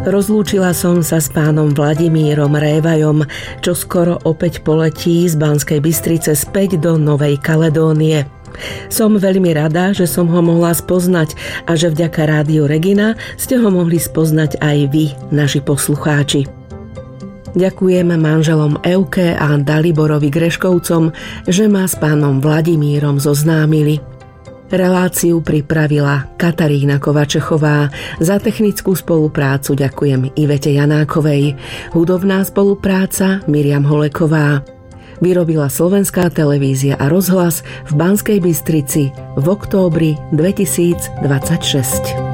Rozlúčila som sa s pánom Vladimírom Révajom, čo skoro opäť poletí z Banskej Bystrice späť do Novej Kaledónie. Som veľmi rada, že som ho mohla spoznať a že vďaka Rádiu Regina ste ho mohli spoznať aj vy, naši poslucháči. Ďakujem manželom Euke a Daliborovi Greškovcom, že ma s pánom Vladimírom zoznámili. Reláciu pripravila Katarína Kovačechová. Za technickú spoluprácu ďakujem Ivete Janákovej. Hudobná spolupráca Miriam Holeková. Vyrobila Slovenská televízia a rozhlas v Banskej Bystrici v októbri 2026.